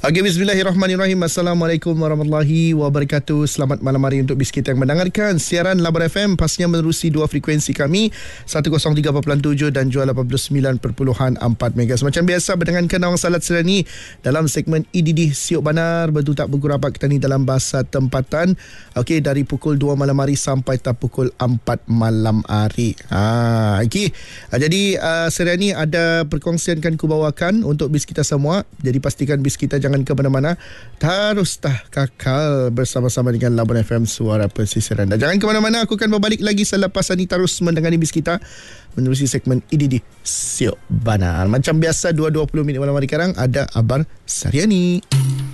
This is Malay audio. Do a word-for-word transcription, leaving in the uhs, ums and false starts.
Okay, bismillahirrahmanirrahim. Assalamualaikum warahmatullahi wabarakatuh. Selamat malam hari untuk bis kita yang mendengarkan siaran Labar F M, pastinya menerusi dua frekuensi kami, seratus tiga perpuluhan tujuh dan juga lapan puluh sembilan perpuluhan empat megahertz. Macam biasa berdengarkan Awang Salat Serani dalam segmen I D D Siok Banar, betul tak bergurau rapat kita ni dalam bahasa tempatan. Okey, dari pukul dua malam hari sampai tak pukul empat malam hari. Ha, okey. Jadi uh, Serani ada perkongsian kan ku bawakan untuk bis kita semua. Jadi pastikan bis kita jangan ke mana-mana, terus tah kakal bersama-sama dengan Labuan F M Suara Pesisiran. Dan jangan ke mana-mana, aku akan berbalik lagi selepas ini terus mendengari bis kita menerusi segmen I D D Siok Banar. Macam biasa dua dua puluh minit malam hari sekarang ada Abar Sariani.